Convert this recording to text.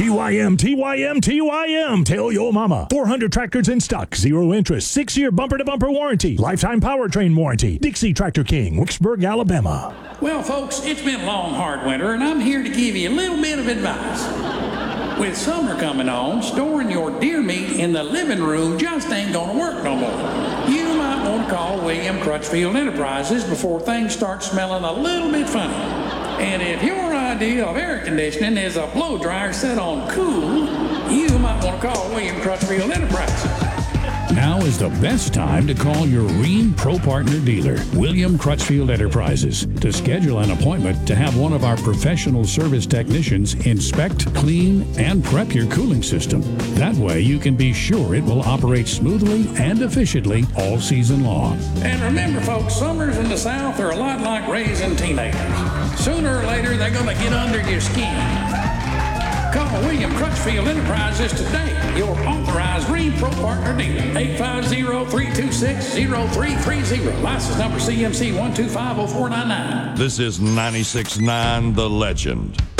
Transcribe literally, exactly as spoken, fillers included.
T Y M, T Y M, T Y M. Tell your mama. four hundred tractors in stock, zero interest, six-year bumper-to-bumper warranty, lifetime powertrain warranty. Dixie Tractor King, Wicksburg, Alabama. Well, folks, it's been a long, hard winter, and I'm here to give you a little bit of advice. With summer coming on, storing your deer meat in the living room just ain't gonna work no more. You might want to call William Crutchfield Enterprises before things start smelling a little bit funny. And if your idea of air conditioning is a blow dryer set on cool, you might want to call William Crutchfield Enterprises. Now is the best time to call your Rheem Pro Partner dealer, William Crutchfield Enterprises, to schedule an appointment to have one of our professional service technicians inspect, clean, and prep your cooling system. That way you can be sure it will operate smoothly and efficiently all season long. And remember, folks, summers in the South are a lot like raising teenagers. Sooner or later, they're going to get under your skin. Call William Crutchfield Enterprises today, your authorized Rheem Pro Partner dealer. eight five zero, three two six, zero three three zero. License number C M C one two five zero four nine nine. This is ninety-six point nine The Legend.